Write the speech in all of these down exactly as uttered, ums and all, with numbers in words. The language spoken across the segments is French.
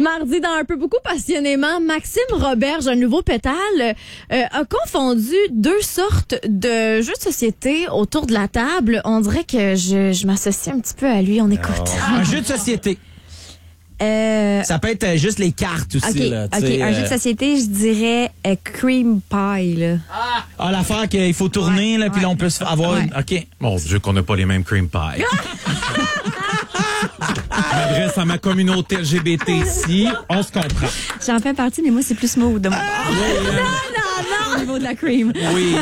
Mardi, dans Un peu beaucoup passionnément, Maxime Roberge, un nouveau pétale, euh, a confondu deux sortes de jeux de société autour de la table. On dirait que je, je m'associe un petit peu à lui. On écoute. Oh. Un jeu de société. Euh, Ça peut être juste les cartes aussi. OK, là, OK. sais, Un euh... jeu de société, je dirais euh, Cream Pie. Là. Ah, l'affaire qu'il faut tourner, ouais, là, puis ouais. là, on peut se avoir... Ouais. Une... OK. Mon Dieu, qu'on n'a pas les mêmes cream pies. Je m'adresse à ma communauté L G B T ici. On se comprend. J'en fais partie, mais moi, c'est plus smooth de mon bord. Oui, Non, non, non! Au niveau de la cream. Oui.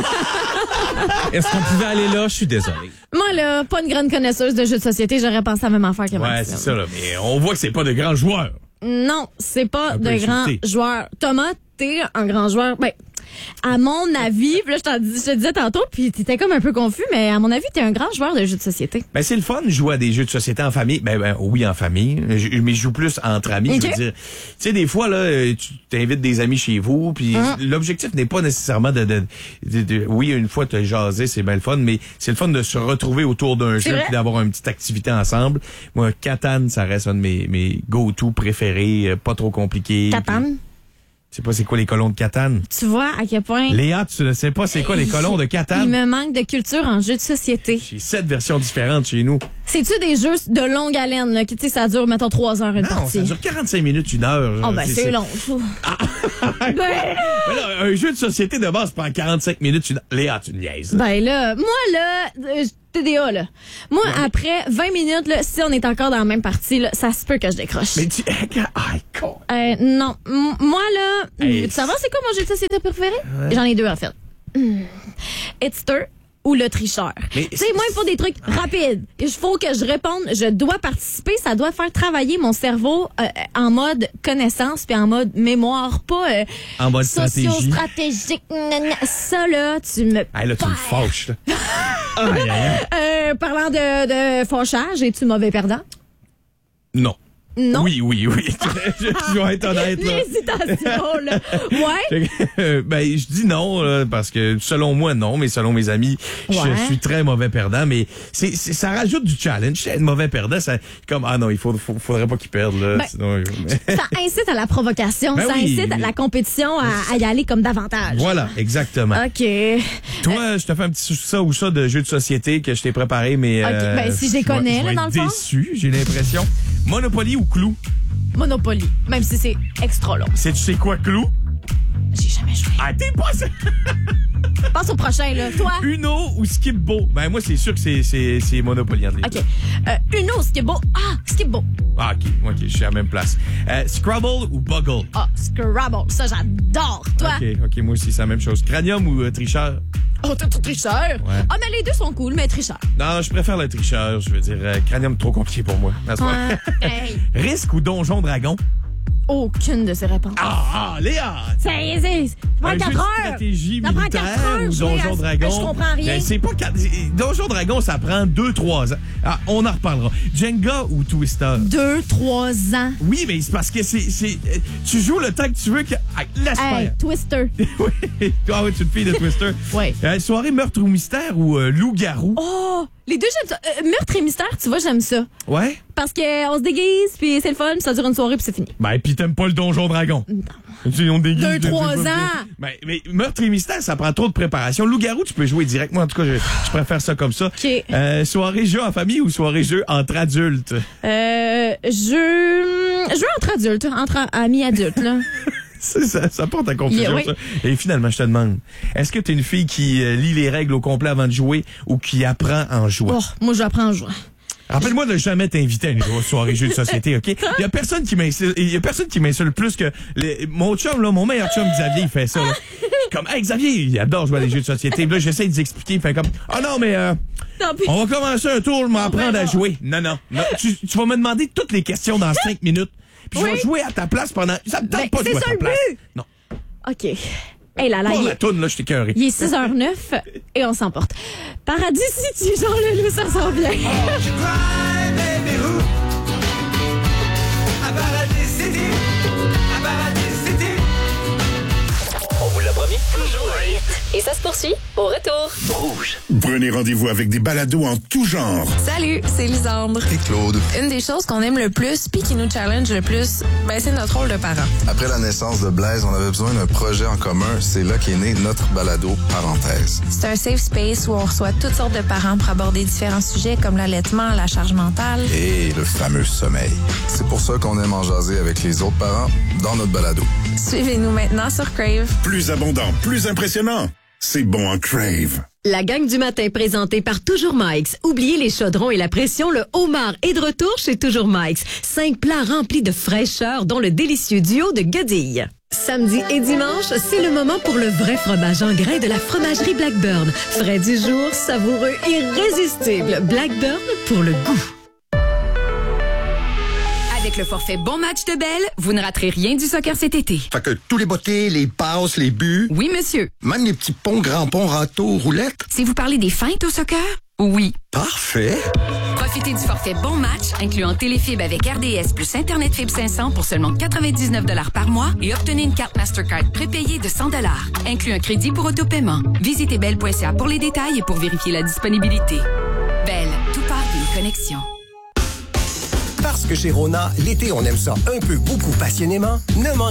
Est-ce qu'on pouvait aller là? Je suis désolé. Moi, là, pas une grande connaisseuse de jeux de société. J'aurais pensé à la même affaire que Ouais, Maxime. c'est ça, là. Mais on voit que c'est pas de grands joueurs. Non, c'est pas Un peu de grands insulté. joueurs. Thomas, t'es un grand joueur. Ben, à mon avis, puis là, je, t'en dis, je te disais tantôt, puis t'étais comme un peu confus, mais à mon avis, t'es un grand joueur de jeux de société. Ben, c'est le fun de jouer à des jeux de société en famille. Ben, ben oui, en famille. Je- mais je joue plus entre amis, Ok. je veux dire. Tu sais, des fois, là, tu t'invites des amis chez vous, puis Hein? l'objectif n'est pas nécessairement de, de, de, de- oui, une fois te jaser, c'est bien le fun, mais c'est le fun de se retrouver autour d'un C'est jeu vrai? puis d'avoir une petite activité ensemble. Moi, Catan, ça reste un de mes, mes go-to préférés, euh, pas trop compliqué. Catan, Je sais pas c'est quoi les colons de Catan. tu vois à quel point Léa, tu ne sais pas c'est quoi les colons de il Catan? me manque de culture en jeux de société. J'ai sept versions différentes chez nous. C'est-tu des jeux de longue haleine, là, qui, tu sais, ça dure, mettons, trois heures une Non, partie? ça dure quarante-cinq minutes, une heure. Oh, ben, c'est long. ben, Mais là, un jeu de société de base prend quarante-cinq minutes, une heure. Léa, tu niaises. ben là, moi, là, euh, T D A, là. Moi, après vingt minutes, là, si on est encore dans la même partie, là, ça se peut que je décroche. Mais tu... Ah, con. Euh, non. M- moi, là, Hey. tu savoir c'est quoi mon jeu de société préféré? J'en ai deux, en fait. Hmm. Hitster ou le tricheur. Mais Tu sais, moi, il faut des trucs rapides. Il faut que je réponde. Je dois participer. Ça doit faire travailler mon cerveau euh, en mode connaissance puis en mode mémoire, pas euh, En mode stratégie. socio-stratégique. Nanana. Ça, là, tu me Ah, là, tu me perds. fâches, là. Aïe, aïe, aïe. Euh, parlant de, de fâchage, es-tu mauvais perdant? Non. Non. Oui, oui, oui. je, je dois être honnête, là. L'hésitation, là. Ouais. Euh, ben, je dis non, là, parce que selon moi, non, mais selon mes amis, Ouais. je suis très mauvais perdant, mais c'est, c'est, ça rajoute du challenge. Être mauvais perdant, ça, comme, ah non, il faut, faut- faudrait pas qu'il perde, là. Ben, sinon, euh, mais- Ça incite à la provocation. Ben ça oui. incite à la compétition à, à y aller comme davantage. Voilà, exactement. OK. Toi, je te fais un petit ça ou ça de jeu de société que je t'ai préparé, mais... Ok, ben, si je les je vais- connais, je là, vais dans être le fond. déçu, j'ai l'impression. Monopoly ou Clou? Monopoly. Même si c'est extra long. Sais-tu c'est quoi Clou? J'ai jamais joué. Ah, t'es pas... Passe au prochain, là. Toi? Uno ou Skip-Bo? Ben, moi, c'est sûr que c'est, c'est, c'est Monopoly entre les OK. deux. Euh, Uno, Skip-Bo. Ah, Skip-Bo. Ah, OK, OK, je suis à la même place. Euh, Scrabble ou Buggle? Ah, Scrabble. Ça, j'adore. Toi? OK, OK, moi aussi, c'est la même chose. Cranium ou euh, tricheur? Oh, t'es tricheur. Ouais. Ah, mais les deux sont cool, mais tricheur. Non, je préfère le tricheur. Je veux dire, euh, Cranium, trop compliqué pour moi. À ce moment. Ouais. Hey. Risque ou Donjon Dragon? Aucune de ces réponses. Ah, ah, Léa! C'est, c'est, ça prend Un jeu de quatre heures. stratégie Ça prend militaire quatre heures, ou jouer Donjon à- Dragon. Je comprends rien. Ben, c'est pas quatre... Donjon Dragon, ça prend deux trois ans. Ah, on en reparlera. Jenga ou Twister? Deux, trois ans. Oui, mais c'est parce que c'est... c'est euh, tu joues le temps que tu veux que... Ah, laisse Hey, faire. Twister. Oui, toi, ouais, tu es une fille de Twister. Ouais. Euh, soirée meurtre ou mystère ou euh, loup-garou? Oh, les deux, j'aime ça. Euh, meurtre et mystère, tu vois, j'aime ça. Ouais? Parce que on se déguise, puis c'est le fun, puis ça dure une soirée, puis c'est fini. Ben, pis t'aimes pas le Donjon Dragon. Tu sais, on déguise. Deux, je sais trois pas, ans. Ben, mais meurtre et mystère, ça prend trop de préparation. Loup-garou, tu peux jouer directement. En tout cas, je, je préfère ça comme ça. OK. Euh, soirée jeu en famille ou soirée jeu entre adultes? Euh, je... Je veux entre adultes, entre amis adultes, là. Ça, ça, ça porte à confusion, Yeah, oui. ça. Et finalement, je te demande, est-ce que t'es une fille qui euh, lit les règles au complet avant de jouer ou qui apprend en jouant? Oh, moi, j'apprends à jouer. Rappelle-moi de jamais t'inviter à une grosse soirée jeu de société, OK? Il y a personne qui m'insulte, il y a personne qui m'insulte plus que les- mon chum, là, mon meilleur chum Xavier, il fait ça, là. Je suis comme, hey, Xavier, il adore jouer à des jeux de société. Puis là, j'essaie de l'expliquer, il fait comme, ah non, mais, euh, Tant pis. on va commencer un tour, je m'apprendre à jouer. Non, non, non. Tu, tu vas me demander toutes les questions dans cinq minutes. Puis je Oui. vais jouer à ta place pendant, ça me Ben, tente pas de c'est jouer à ça ta le place. but. Non. OK. Hey là là, Pas il la est, toune, là, je t'ai cœuré. il est six heures neuf et on s'emporte. Paradis City, Jean Leloup, ça sent bien. On vous l'a promis, toujours un hit. Et ça se poursuit poursuit au retour. Rouge. Prenez rendez-vous avec des balados en tout genre. Salut, c'est Lisandre. Et Claude. Une des choses qu'on aime le plus puis qui nous challenge le plus, ben c'est notre rôle de parent. Après la naissance de Blaise, on avait besoin d'un projet en commun. C'est là qu'est né notre balado parenthèse. C'est un safe space où on reçoit toutes sortes de parents pour aborder différents sujets comme l'allaitement, la charge mentale. Et le fameux sommeil. C'est pour ça qu'on aime en jaser avec les autres parents dans notre balado. Suivez-nous maintenant sur Crave. Plus abondant, plus impressionnant. C'est bon en Crave. La gang du matin présentée par Toujours Mike's. Oubliez les chaudrons et la pression, le homard est de retour chez Toujours Mike's. Cinq plats remplis de fraîcheur, dont le délicieux duo de guedilles. Samedi et dimanche, c'est le moment pour le vrai fromage en grains de la fromagerie Blackburn. Frais du jour, savoureux, irrésistible. Blackburn pour le goût. Avec le forfait Bon Match de Bell, vous ne raterez rien du soccer cet été. Fait que tous les bottées, les passes, les buts. Oui, monsieur. Même les petits ponts, grands ponts, râteaux, roulettes. Si vous parlez des feintes au soccer, oui. Parfait. Profitez du forfait Bon Match, incluant téléfibre avec R D S plus Internet Fibre cinq cents pour seulement quatre-vingt-dix-neuf dollars par mois et obtenez une carte Mastercard prépayée de cent dollars. Inclut un crédit pour autopaiement. Visitez bell point c a pour les détails et pour vérifier la disponibilité. Bell, tout part d'une connexion. Parce que chez Rona, l'été, on aime ça un peu beaucoup passionnément, ne manquez